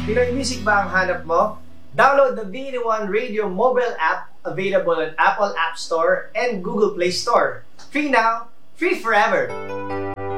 Pinoy music ba ang hanap mo? Download the VD1 Radio mobile app available on Apple App Store and Google Play Store. Free now, free forever!